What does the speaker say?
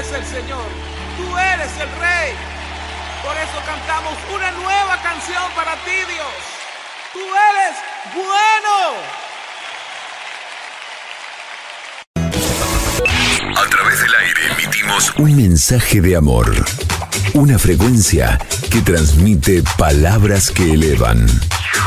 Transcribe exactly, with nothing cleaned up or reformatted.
eres el Señor, tú eres el Rey. Por eso cantamos una nueva canción para ti, Dios. Tú eres bueno. A través del aire emitimos un mensaje de amor. Una frecuencia que transmite palabras que elevan.